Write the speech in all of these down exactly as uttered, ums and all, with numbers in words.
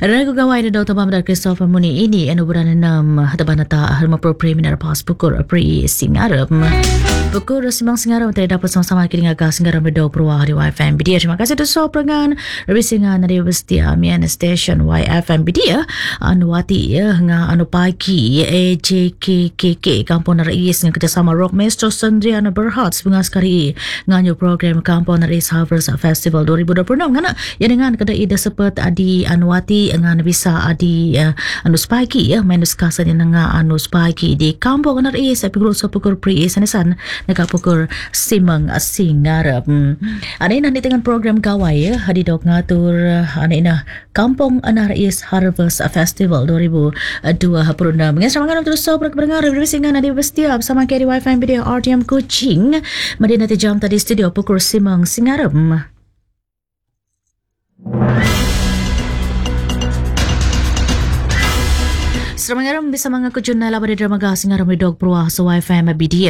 Ragu gawai na daw tabam dar Christopher Muni ini anu bulan enam hadapan nata harma pro preliminary pas pukul pri singaram. Pukul simbang singaram tidak dapat sama-sama kini agak singaram berdoa peruah di Y F M B D. Terima kasih tu so perangan rebisingan dari Bestia Mian Station Y F M B D anu wati ya nga anu pagi A J K K K Kampung Rais dengan kerjasama Rock Maestro Sandriana Berhad sebengar sekali nganyu program Kampung Rais Harvest Festival dua ribu dua puluh enam ngana ya dengan kada ida sepet adi anu wati ngan bisa adi uh, anu pagi ya main diskusi dengan anu pagi di Kampung Rais pukul sepuluh pri sanasan nega pukul simang singarap. Ana ina dengan program gawai ya hadi dok ngatur ana ina Kampung Rais Harvest Festival dua ribu dua puluh enam. Mengasah mangan terus so berkengar revisingan di Bestia bersama K D Y F M B D R T M Kuching. Madina jam tadi studio pukul simang singarap. Selamat bisa mengaku jurnal labari drama gas singaram dog peruah so Y F M B D.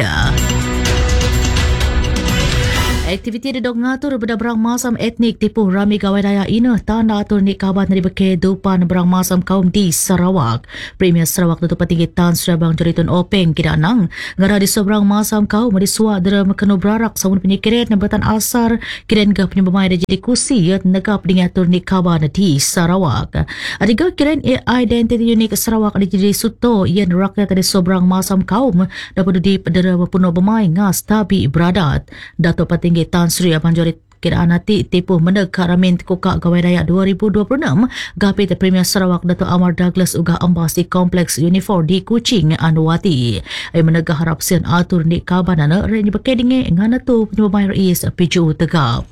Aktiviti di dog ngatur pada berang masam etnik tipu rami gawai daya ina tanda atur ni kabar dari beke dupan berang masam kaum di Sarawak. Premier Sarawak tutup tinggi Tan Sri Abang Jeritun Openg kira nang ngara di seberang masam kaum di suak dera mekenu berarak samun penyikiret nabatan asar kiren gap penyembamai ada jadi kusi ya negap dengan atur ni kabar di Sarawak. Adiga kiren identiti unik Sarawak ada jadi suto yang rakyat di seberang masam kaum dapat di dera penuh bemai ngas tabi beradat. Datuk Patinggi Tan Sri Abang Jerit kiraan hati tipu meneg karamin kuka gawai daya dua ribu dua puluh enam gapit Premier Sarawak Dato' Amar Douglas uga ambas di Kompleks Unifor di Kuching Anuwati ay meneg harap sian atur ni kabanana rin bekedinge ngana tu penyebabay rais piju tegap.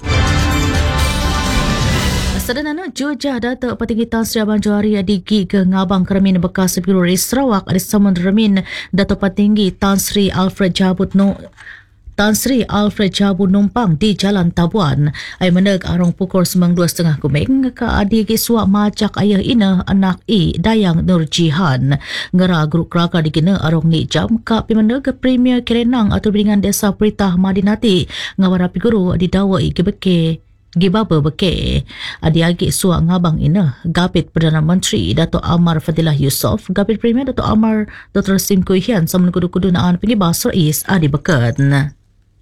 Sadanana Jujah Dato' Patinggi Tan Sri Abang Johari adigi ke ngabang keramin bekas Biro Rais Sarawak ada samun remin Dato' Patinggi Tan Sri Alfred Jabut no Tan Sri Alfred Jabu numpang di Jalan Tabuan ay meneg arong pukul sembilan dua tiga kumeng ka adigi suak macak ayah ina anak i Dayang Nur Jihan ngara grup keraka digina arong ni jam ka pimeneg Premier Kirenang atau biringan desa Peritah Madinati ngawarapi guru di dawai gebeke Gibaba beke adi agi suak ngabang ina gapit Perdana Menteri Dato' Amar Fadilah Yusof gapit Premier Dato' Amar Doktor Sim Kuihian samun kudu-kudu naan pengibas rais adi beken.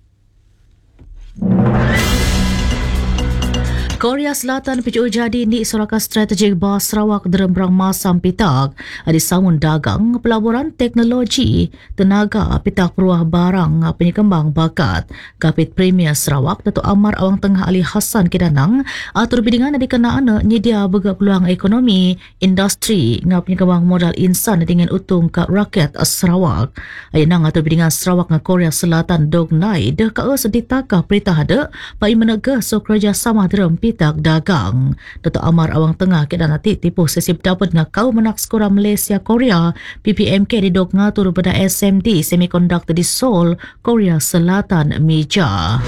Korea Selatan picu jadi ni Soraka Strategik Bas Sarawak derembrang masam pitak adi samun dagang pelaburan teknologi tenaga pitak peruah barang penyekembang bakat Kapit Premier Sarawak Dato' Amar Awang Tengah Ali Hassan Kidanang atur bidingan adi kenaan nyedia bega peluang ekonomi industri ngap penyekembang modal insan dengan utung ke rakyat Sarawak ayenang atur bidingan Sarawak ngak Korea Selatan dog nai deh ka seditaka perintah ada pai menegah so kerjasama derem pitak dagang. Dato' Amar Awang Tengah kita nanti tipu sesip dapat dengan kaum menak skora Malaysia Korea P P M K didok ngatur pada S M D Semiconductor di Seoul, Korea Selatan Mija.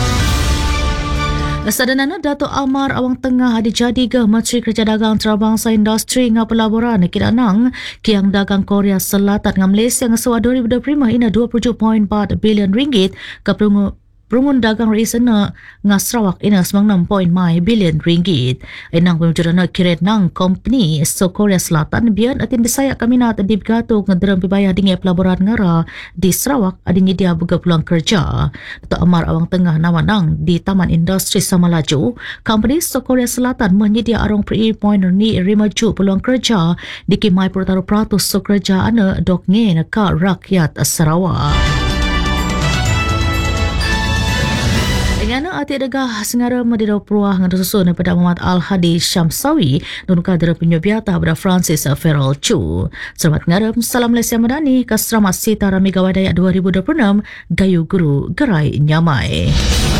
Sadanana Dato' Amar Awang Tengah ada jadi ke Menteri Kerja Dagang Antarabangsa Industri ngah pelaburan kira nang kiang dagang Korea Selatan ngah Malaysia ngah sewa dua ribu dua puluh lima ina dua puluh tujuh perpuluhan empat bilion ringgit ke perungu Perungun dagang raisana nga Sarawak ina sembilan puluh enam perpuluhan lima bilion ringgit. Inang pemujurana kiret nang company so Korea Selatan bian atin Bisaya kaminat di gato ngederam pibaya dingi pelaburan ngara di Sarawak adingi dia buka peluang kerja. Dato' Amar Awang Tengah nama nang di Taman Industri Samalaju, company so Korea Selatan menyedia arong peri point ni rimaju peluang kerja dikimai pertaruh peratus so kerja ana dok nge ka rakyat Sarawak. Ngana ati degah sengara madira peruah ngada susun pada Muhammad Al-Hadi Syamsawi dan kadra penyobiata pada Francis Ferrell Chu. Selamat ngaram, salam Malaysia Madani, kasramat sita rami gawai dayak dua ribu dua puluh enam, gayu guru gerai nyamai.